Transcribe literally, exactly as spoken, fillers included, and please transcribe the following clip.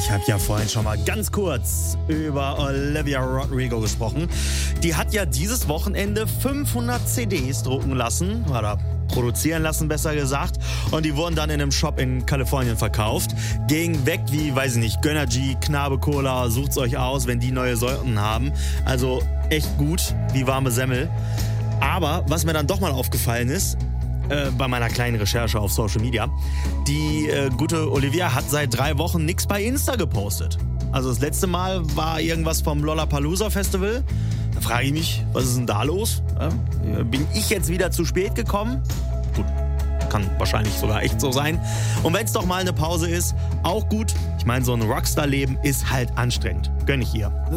Ich habe ja vorhin schon mal ganz kurz über Olivia Rodrigo gesprochen. Die hat ja dieses Wochenende fünfhundert C Ds drucken lassen, oder produzieren lassen, besser gesagt. Und die wurden dann in einem Shop in Kalifornien verkauft. Gegen weg wie, weiß ich nicht, Gönnergy, Knabe Cola, sucht's euch aus, wenn die neue Sorten haben. Also echt gut, wie warme Semmel. Aber was mir dann doch mal aufgefallen ist, Äh, bei meiner kleinen Recherche auf Social Media, die äh, gute Olivia hat seit drei Wochen nichts bei Insta gepostet. Also das letzte Mal war irgendwas vom Lollapalooza Festival. Da frage ich mich, was ist denn da los? Äh, bin ich jetzt wieder zu spät gekommen? Gut, kann wahrscheinlich sogar echt so sein. Und wenn es doch mal eine Pause ist, auch gut. Ich meine, so ein Rockstar-Leben ist halt anstrengend. Gönn ich ihr.